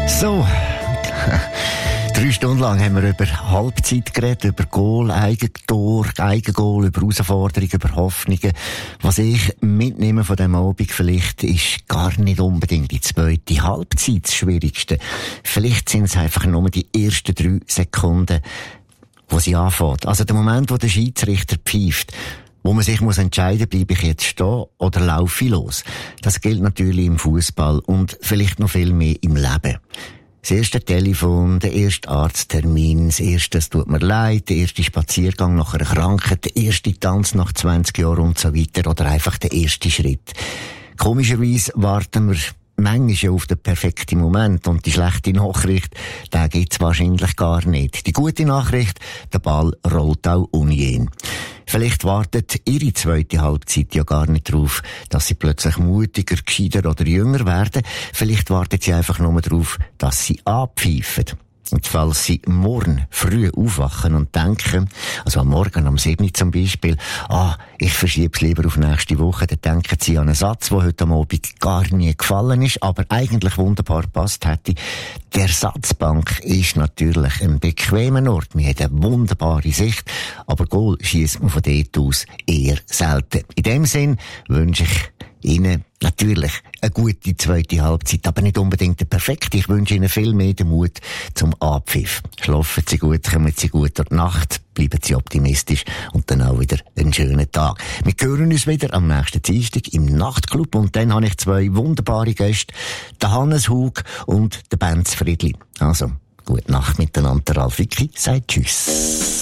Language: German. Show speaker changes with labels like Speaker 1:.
Speaker 1: So. 3 Stunden lang haben wir über Halbzeit geredet, über Goal, Eigentor, Eigengoal, über Herausforderungen, über Hoffnungen. Was ich mitnehme von diesem Abend vielleicht ist gar nicht unbedingt die zweite Halbzeit das Schwierigste. Vielleicht sind es einfach nur die ersten 3 Sekunden, wo sie anfängt. Also der Moment, wo der Schiedsrichter pfeift, wo man sich muss entscheiden, bleibe ich jetzt stehen oder laufe ich los. Das gilt natürlich im Fußball und vielleicht noch viel mehr im Leben. Das erste Telefon, der erste Arzttermin, das erste, es tut mir leid, der erste Spaziergang nach einer Krankheit, der erste Tanz nach 20 Jahren und so weiter oder einfach der erste Schritt. Komischerweise warten wir manchmal auf den perfekten Moment und die schlechte Nachricht, den gibt's wahrscheinlich gar nicht. Die gute Nachricht, der Ball rollt auch unjen. Vielleicht wartet ihre zweite Halbzeit ja gar nicht darauf, dass sie plötzlich mutiger, gescheiter oder jünger werden. Vielleicht wartet sie einfach nur darauf, dass sie abpfeifen. Und falls Sie morgen früh aufwachen und denken, also am Morgen am 7. zum Beispiel, ich verschiebe es lieber auf nächste Woche, dann denken Sie an einen Satz, der heute am Abend gar nie gefallen ist, aber eigentlich wunderbar passt hätte. Die Ersatzbank ist natürlich ein bequemer Ort. Man hat eine wunderbare Sicht, aber Goal schiesst man von dort aus eher selten. In dem Sinn wünsche ich Ihnen natürlich eine gute zweite Halbzeit, aber nicht unbedingt eine perfekte. Ich wünsche Ihnen viel mehr den Mut zum Abpfiff. Schlafen Sie gut, kommen Sie gut durch die Nacht, bleiben Sie optimistisch und dann auch wieder einen schönen Tag. Wir hören uns wieder am nächsten Dienstag im Nachtclub und dann habe ich 2 wunderbare Gäste, den Hannes Hug und den Benz Friedli. Also, gute Nacht miteinander. Ralf Wicki sagt Tschüss.